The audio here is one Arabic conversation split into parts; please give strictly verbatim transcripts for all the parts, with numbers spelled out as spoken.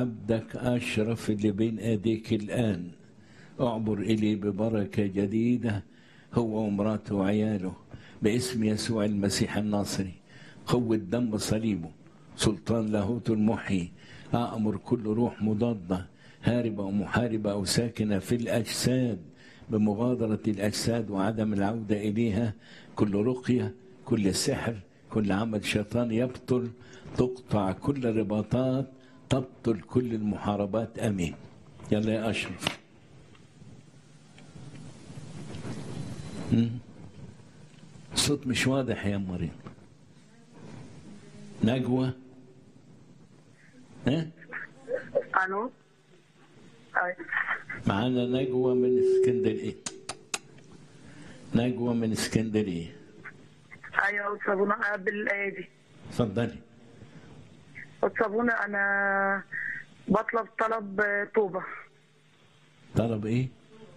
عبدك أشرف اللي بين أيديك الآن، أعبر إليه ببركة جديدة هو ومراته وعياله باسم يسوع المسيح الناصري. قوة دم صليبه، سلطان لاهوت المحيي، أأمر كل روح مضادة هاربة ومحاربة أو ساكنة في الأجساد بمغادرة الأجساد وعدم العودة إليها. كل رقية، كل سحر، كل عمل شيطان يبطل، تقطع كل الرباطات، تبطل كل المحاربات. امين. يلا يا اشرف. الصوت مش واضح يا مريم. نجوى. ها؟ الو. معانا نجوى من اسكندريه. نجوى من اسكندريه. ايوه صابونه بالايدي. اتفضلي. صابونه انا بطلب طلب توبه. طلب ايه؟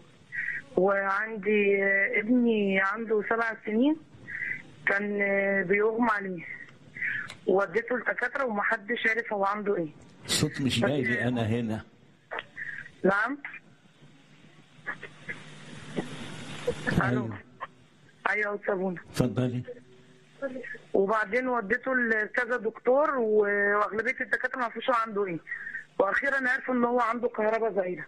وعندي ابني عنده سبع سنين كان بيغمى عليه، وديته الدكاتره ومحدش عارف هو عنده ايه. الصوت مش جاي لي انا هنا. نعم. الو. ايوه ايوه صابونه. اتفضلي. وبعدين وديته لكذا دكتور واغلبيه الدكاتره ما عرفوش عنده ايه، واخيرا عرفوا ان هو عنده كهرباء زايده.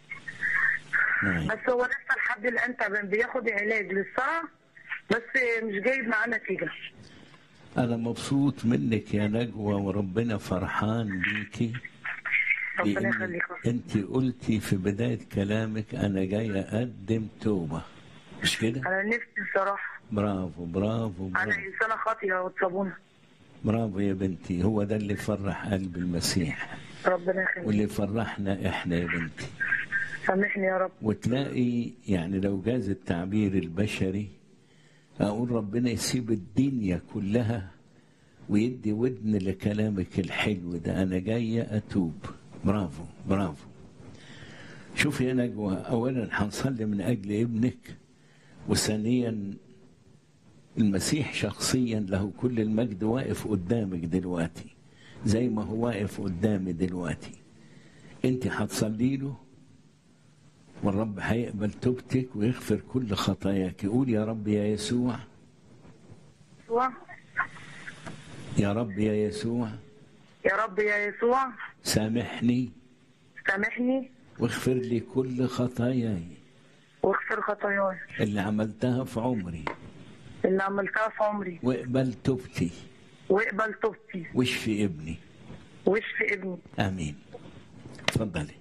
بس هو لسه لحد الان تعبان، بياخد علاج للصرع بس مش جايب معاه نتيجه. انا مبسوط منك يا نجوى وربنا فرحان بيكي. ربنا يخليك. انت قلتي في بدايه كلامك انا جاي اقدم توبه، مش كده؟ انا نفسي بصراحه. برافو برافو برافو. انا انسانه خاطئه وتصابونه. برافو يا بنتي، هو ده اللي فرح قلب المسيح. ربنا يخليك. واللي فرحنا احنا يا بنتي. سامحني يا رب. وتلاقي يعني لو جاز التعبير البشري اقول ربنا يسيب الدنيا كلها ويدي ودن لكلامك الحلو ده. انا جايه اتوب. برافو برافو. شوفي يا نجوى، اولا هنصلي من اجل ابنك، وثانيا المسيح شخصيا له كل المجد واقف قدامك دلوقتي زي ما هو واقف قدامي دلوقتي. انت هتصلي له والرب هيقبل توبتك ويغفر كل خطاياك. قول يا رب يا يسوع. يسوع. يا رب يا يسوع. يا رب يا يسوع. سامحني. سامحني. واغفر لي كل خطاياي. واغفر خطاياي. اللي عملتها في عمري. اللي عملتها في عمري. واقبل توبتي. واقبل توبتي. واشفي ابني. واشفي ابني. امين. اتفضلي.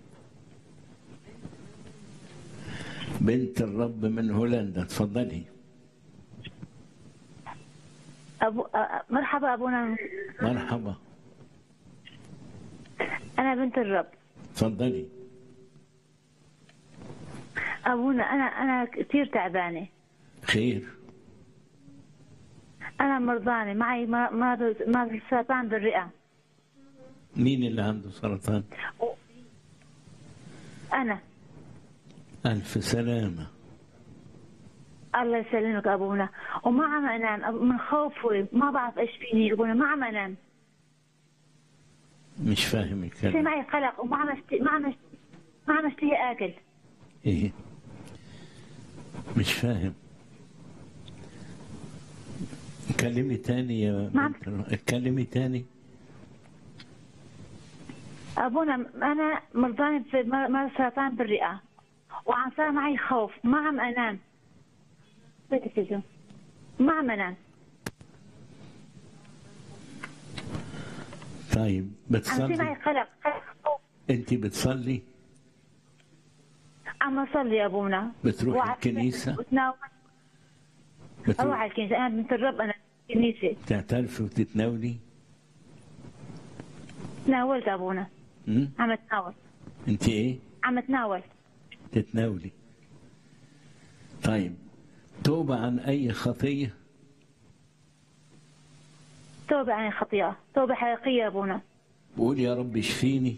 بنت الرب من هولندا، اتفضلي. أبو... مرحبا أبونا. مرحبا. أنا بنت الرب. اتفضلي. أبونا أنا أنا كثير تعبانة. خير. أنا مرضانة، معي مرض مرض سرطان بالرئة. مين اللي عنده سرطان؟ أنا. ألف سلامة. الله يسلمك أبونا، وما عم أنام من خوفي، ما بعرف إيش فيني أبونا، ما عم أنام. مش فاهم الكلام. في معي قلق وما عم أشتهي ما عم ما عم أشتهي آكل. إيه؟ مش فاهم. كلمي تاني يا بنت. اتكلمي تاني. أبونا أنا مرضانة في مرض سرطان بالرئة، وعم صار معي خوف، ما عم أنام. بتفزو. ما عم أنام. طيب بتصلي؟ عم في معي قلق. أنت بتصلي؟ عم أصلي يا أبونا. بتروحي الكنيسة؟ وتناول. بتروح... أروح على الكنيسة، أنا بنت الرب، أنا في الكنيسة. تعترفي وتتناولي؟ تناولت أبونا. امم عم أتناول. أنت إيه؟ عم أتناول. تتناولي. طيب توبة عن أي خطية؟ توبة عن الخطيئة، توبة حقيقية أبونا. بقول يا رب اشفيني.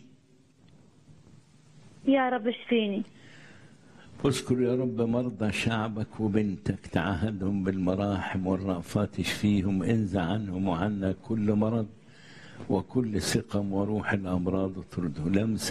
يا رب اشفيني. اذكر يا رب مرضى شعبك وبنتك، تعهدهم بالمراحم والرأفات، اشفيهم، انزع عنهم وعنا كل مرض وكل سقم وروح الأمراض اطرده. لمس